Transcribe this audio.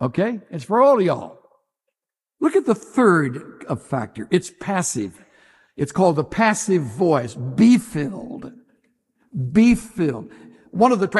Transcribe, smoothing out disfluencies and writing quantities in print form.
Okay? It's for all of y'all. Look at the third factor. It's passive. It's called the passive voice. Be filled. Be filled. One of the